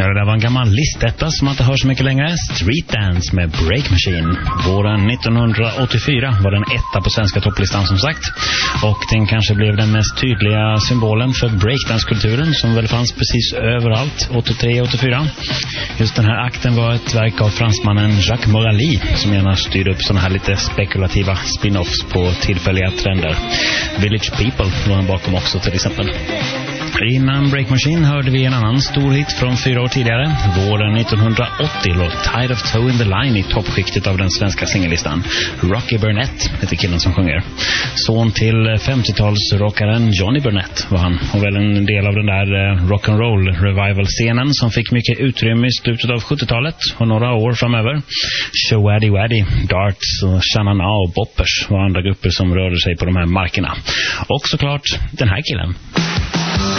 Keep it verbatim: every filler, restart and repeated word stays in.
det där var en gammal listetta som man inte hör så mycket längre. Street Dance med Break Machine. Våren nittonhundraåttiofyra var den etta på svenska topplistan som sagt. Och den kanske blev den mest tydliga symbolen för breakdance-kulturen som väl fanns precis överallt åttiotre åttiofyra. Just den här akten var ett verk av fransmannen Jacques Morali som gärna styrde upp såna här lite spekulativa spin-offs på tillfälliga trender. Village People var han bakom också till exempel. Innan Break Machine hörde vi en annan stor hit från fyra år tidigare. Våren nittonhundraåttio låg Tide of Toe in the Line i toppskiktet av den svenska singellistan. Rocky Burnett heter killen som sjunger. Son till femtiotalsrockaren Johnny Burnett var han. Och väl en del av den där rock'n'roll revival-scenen som fick mycket utrymme i slutet av sjuttiotalet och några år framöver. Showaddy Waddy, Darts och Shanana och Boppers var andra grupper som rörde sig på de här markerna. Och såklart den här killen.